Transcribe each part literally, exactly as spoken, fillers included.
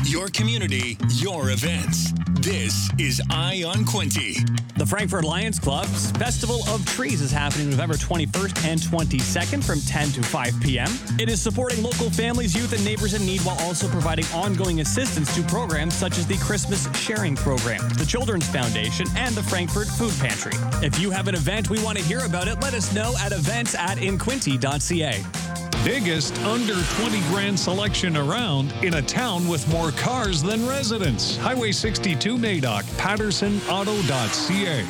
Your community, your events. This is Eye on Quinte. The Frankfurt Lions Club's Festival of Trees is happening November twenty-first and twenty-second from ten to five p.m. It is supporting local families, youth, and neighbors in need while also providing ongoing assistance to programs such as the Christmas Sharing Program, the Children's Foundation, and the Frankfurt Food Pantry. If you have an event we want to hear about it, let us know at events at inquinte dot c a. Biggest under twenty grand selection around in a town with more cars than residents. Highway sixty-two Madoc, Patterson Auto dot c a.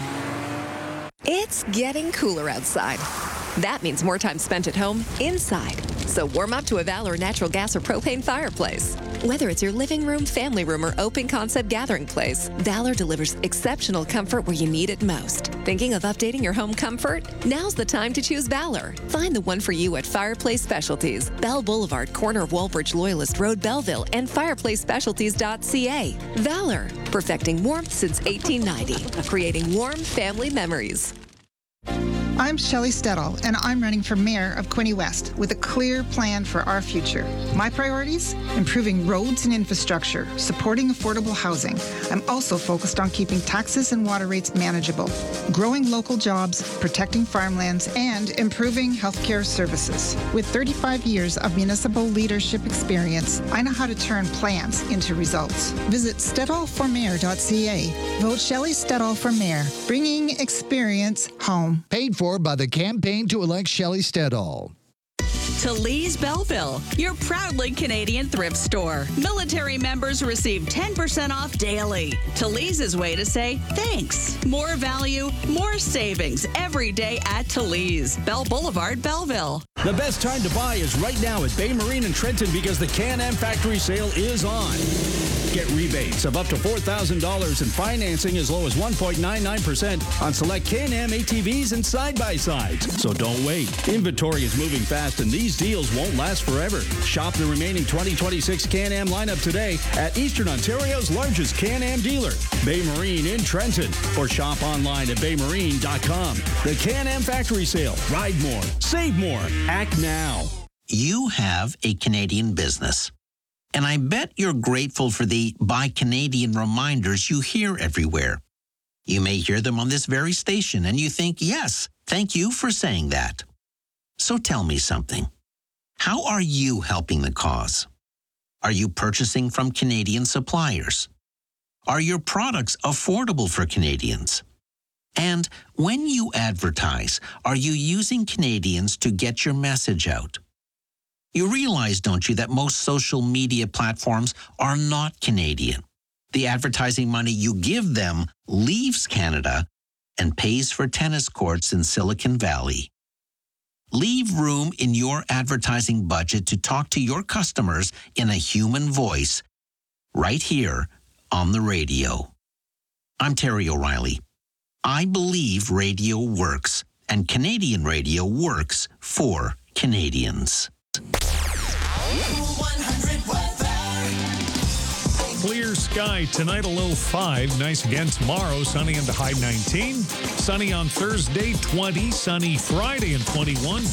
It's getting cooler outside. That means more time spent at home inside. So warm up to a Valor natural gas or propane fireplace. Whether it's your living room, family room, or open concept gathering place, Valor delivers exceptional comfort where you need it most. Thinking of updating your home comfort? Now's the time to choose Valor. Find the one for you at Fireplace Specialties, Bell Boulevard, corner of Walbridge Loyalist Road, Belleville, and fireplace specialties dot c a. Valor, perfecting warmth since eighteen ninety, creating warm family memories. I'm Shelley Stettall, and I'm running for mayor of Quinte West with a clear plan for our future. My priorities? Improving roads and infrastructure, supporting affordable housing. I'm also focused on keeping taxes and water rates manageable, growing local jobs, protecting farmlands, and improving healthcare services. With thirty-five years of municipal leadership experience, I know how to turn plans into results. Visit stettall for mayor dot c a. Vote Shelley Stettall for mayor, bringing experience home. Paid for by the campaign to elect Shelley Stettall. Talese Belleville, your proudly Canadian thrift store. Military members receive ten percent off daily. Talese's way to say thanks. More value, more savings every day at Talese. Bell Boulevard, Belleville. The best time to buy is right now at Bay Marine in Trenton because the Can-Am Factory Sale is on. Get rebates of up to four thousand dollars and financing as low as one point nine nine percent on select Can-Am A T Vs and side-by-sides. So don't wait. Inventory is moving fast and these deals won't last forever. Shop the remaining twenty twenty-six Can-Am lineup today at Eastern Ontario's largest Can-Am dealer, Bay Marine in Trenton, or shop online at bay marine dot com. The Can-Am Factory Sale. Ride more. Save more. Act now. You have a Canadian business. And I bet you're grateful for the Buy Canadian reminders you hear everywhere. You may hear them on this very station, and you think, yes, thank you for saying that. So tell me something. How are you helping the cause? Are you purchasing from Canadian suppliers? Are your products affordable for Canadians? And when you advertise, are you using Canadians to get your message out? You realize, don't you, that most social media platforms are not Canadian. The advertising money you give them leaves Canada and pays for tennis courts in Silicon Valley. Leave room in your advertising budget to talk to your customers in a human voice right here on the radio. I'm Terry O'Reilly. I believe radio works, and Canadian radio works for Canadians. Clear sky tonight, a low five. Nice again tomorrow. Sunny and the high nineteen. Sunny on Thursday, twenty. Sunny Friday and twenty-one.